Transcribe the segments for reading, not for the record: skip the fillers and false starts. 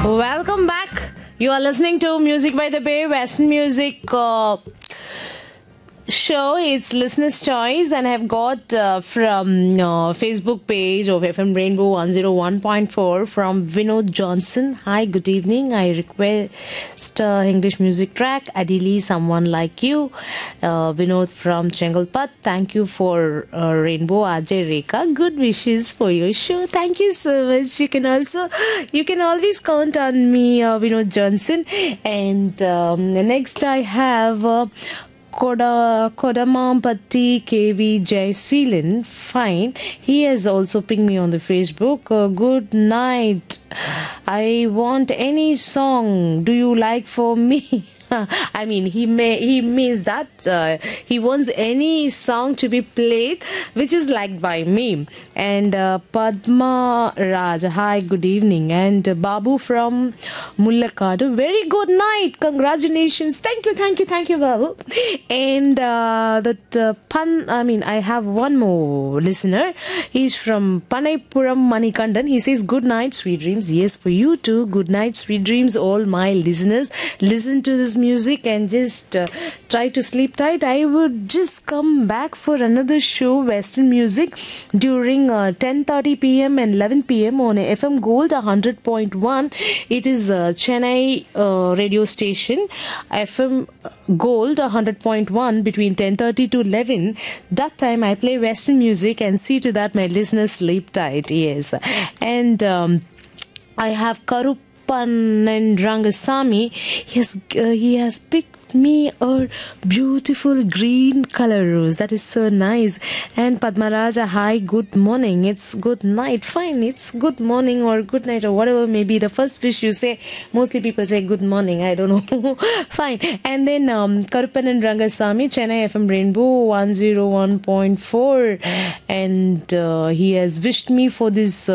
Welcome back. You are listening to Music by the Bay, Western Music show. It's listener's choice, and I've got from Facebook page of FM Rainbow 101.4 from Vinod Johnson. Hi, good evening. I request English music track Adili, Someone Like You. Vinod from Chengalpat. Thank you for Rainbow Ajay Rekha. Good wishes for your show. Thank you so much. You can always count on me, Vinod Johnson. And next I have Kodamampatti KV Jaiseelan. Fine. He has also pinged me on the Facebook. Good night. I want any song do you like for me? I mean, he means that he wants any song to be played which is liked by me. And Padma Raj, hi, good evening. And Babu from Mullakadu, very good night. Congratulations. Thank you, Babu. And I have one more listener. He's from Panaipuram Manikandan. He says, good night, sweet dreams. Yes, for you too. Good night, sweet dreams, all my listeners. Listen to this music and just try to sleep tight. I would just come back for another show, Western Music, during 10:30 p.m. and 11 p.m. on FM Gold 100.1. It is Chennai radio station, FM Gold 100.1, between 10:30 to 11. That time I play Western music and see to that my listeners sleep tight. Yes. And I have Karup and Rangasamy. He has picked me a beautiful green color rose. That is so nice. And Padmaraja, hi, good morning. It's good night. Fine, it's good morning or good night or whatever may be the first wish you say. Mostly people say good morning. I don't know. Fine. And then Karupan and Rangasamy, Chennai FM Rainbow 101.4. And he has wished me for this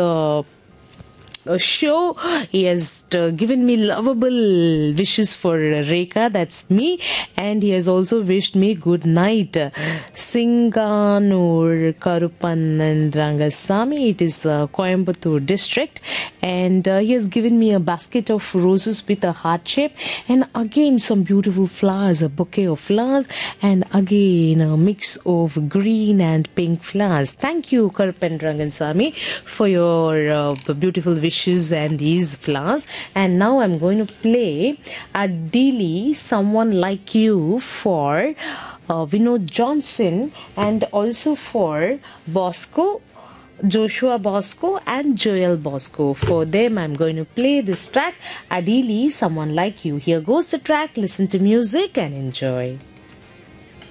show. He has given me lovable wishes for Rekha, that's me, and he has also wished me good night. Singanur, Karupan and Rangasamy. It is Coimbatore district, and he has given me a basket of roses with a heart shape, and again some beautiful flowers, a bouquet of flowers, and again a mix of green and pink flowers. Thank you, Karupan Rangasamy, for your beautiful wishes and these flowers. And now I'm going to play Adili, Someone Like You, for Vinod Johnson, and also for Bosco, Joshua Bosco and Joel Bosco. For them I'm going to play this track, Adili, Someone Like You. Here goes the track. Listen to music and enjoy.